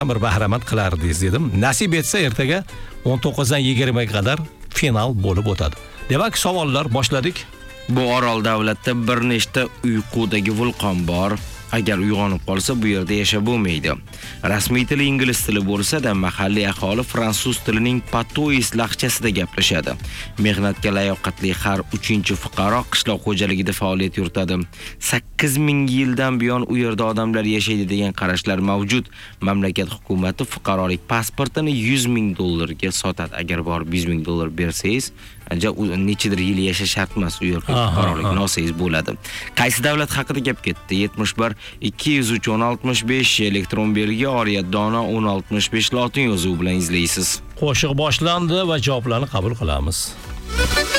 bir bahramand qilardingiz dedim. Nasib etsa ertaga 19 dan 20 ga qadar final bo'lib o'tadi. Demak, savollar boshladik. Bu Orol davlatda bir nechta uyqudagi vulqon bor. Agar uyg'onib qolsa, bu yerda yashab bo'lmaydi. Rasmiy tili ingliz tili bo'lsa-da, mahalliy aholi fransuz tilining patois laqchasida gaplashadi. Mehnatga layoqatli har 3-fuqaro qishloq xo'jaligida faoliyat yuritadi. 8000 yildan buyon u yerda odamlar yashaydi degan qarashlar mavjud. Mamlakat hukumati fuqarolik pasportini $100,000 ga sotadi. Agar borib $100,000 bersangiz, nechidir yil yashash shart emas, u yerga fuqarolikni olsangiz bo'ladi. Qaysi davlat haqida gap ketdi? 71 203 1065 elektron belgi, oriyat dona 1065 lotin yozuvi bilan izlaysiz. Qo'shiq boshlandi va javoblarni qabul qilamiz.